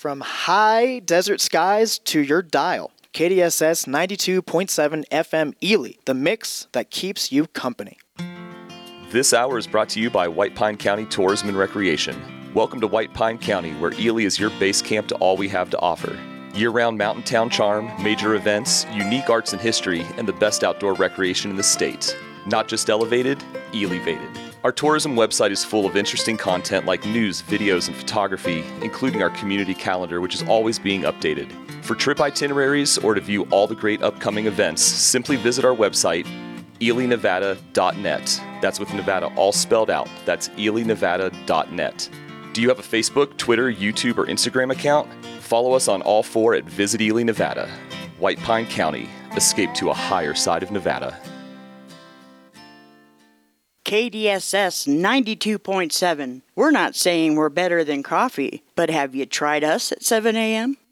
from high desert skies to your dial. KDSS 92.7 FM Ely, the mix that keeps you company. This hour is brought to you by White Pine County Tourism and Recreation. Welcome to White Pine County, where Ely is your base camp to all we have to offer. Year-round mountain town charm, major events, unique arts and history, and the best outdoor recreation in the state. Not just elevated, elevated. Our tourism website is full of interesting content like news, videos, and photography, including our community calendar, which is always being updated. For trip itineraries or to view all the great upcoming events, simply visit our website, elynevada.net. That's with Nevada all spelled out. That's elynevada.net. Do you have a Facebook, Twitter, YouTube, or Instagram account? Follow us on all four at Visit Ely, Nevada. White Pine County, escape to a higher side of Nevada. KDSS 92.7. We're not saying we're better than coffee, but have you tried us at 7 a.m.?